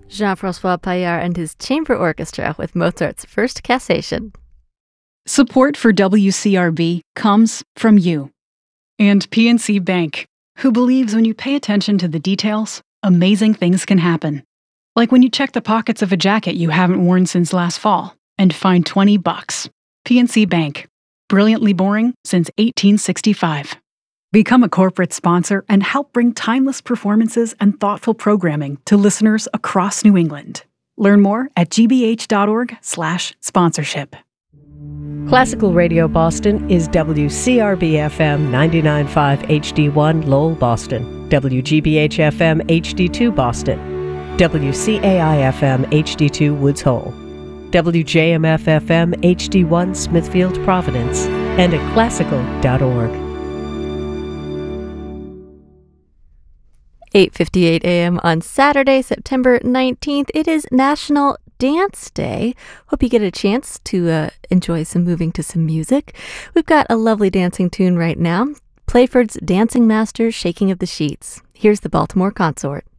Jean-François Paillard and his chamber orchestra with Mozart's First Cassation. Support for WCRB comes from you and PNC Bank, who believes when you pay attention to the details, amazing things can happen. Like when you check the pockets of a jacket you haven't worn since last fall and find $20. PNC Bank. Brilliantly boring since 1865. Become a corporate sponsor and help bring timeless performances and thoughtful programming to listeners across New England. Learn more at gbh.org/sponsorship. Classical Radio Boston is WCRB-FM 99.5 HD1 Lowell, Boston, WGBH-FM HD2 Boston, WCAI-FM HD2 Woods Hole, WJMF-FM HD1 Smithfield, Providence, and at classical.org. 8:58 a.m. on Saturday, September 19th. It is National Dance Day. Hope you get a chance to enjoy some moving to some music. We've got a lovely dancing tune right now. Playford's Dancing Masters, Shaking of the Sheets. Here's the Baltimore Consort.